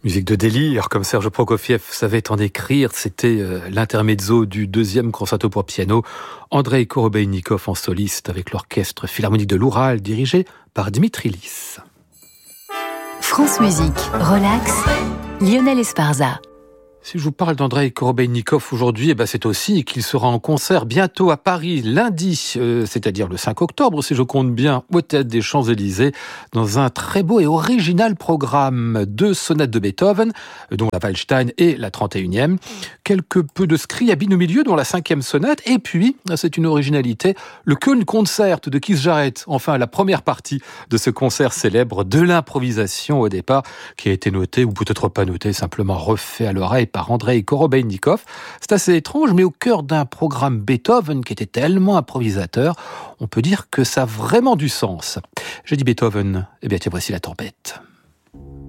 Musique de délire, comme Serge Prokofiev savait en écrire, c'était l'intermezzo du deuxième concerto pour piano, Andreï Korobeinikov en soliste avec l'orchestre philharmonique de l'Oural dirigé par Dimitri Lis. France Musique, relax, Lionel Esparza. Si je vous parle d'Andreï Korobeinikov aujourd'hui, c'est aussi qu'il sera en concert bientôt à Paris, lundi, c'est-à-dire le 5 octobre, si je compte bien, au Théâtre des Champs-Élysées, dans un très beau et original programme. 2 sonates de Beethoven, dont la Waldstein et la 31e, quelques peu de Scriabine au milieu, dont la 5e sonate, et puis, c'est une originalité, le Köln Concert de Keith Jarrett, enfin la première partie de ce concert célèbre, de l'improvisation au départ, qui a été noté, ou peut-être pas noté, simplement refait à l'oreille par Andreï Korobeinikov. C'est assez étrange, mais au cœur d'un programme Beethoven qui était tellement improvisateur, on peut dire que ça a vraiment du sens. J'ai dit Beethoven, tiens, voici la tempête.